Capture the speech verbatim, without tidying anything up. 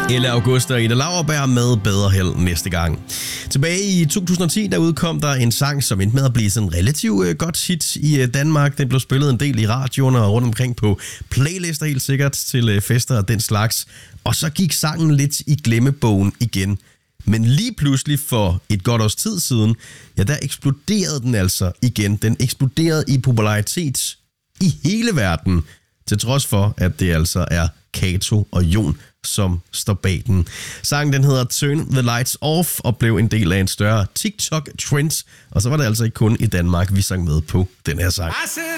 Elle August og Ida Lauerberg med Bedre Held næste gang. Tilbage i to tusind og ti, der udkom der en sang, som endte med at blive sådan en relativt øh, godt hit i øh, Danmark. Den blev spillet en del i radioen og rundt omkring på playlister helt sikkert til øh, fester og den slags. Og så gik sangen lidt i glemmebogen igen. Men lige pludselig for et godt års tid siden, ja, der eksploderede den altså igen. Den eksploderede i popularitet i hele verden, til trods for, at det altså er Kato og Jon, som står bag den. Sangen den hedder Turn the Lights Off og blev en del af en større TikTok-trend. Og så var det altså ikke kun i Danmark, vi sang med på den her sang.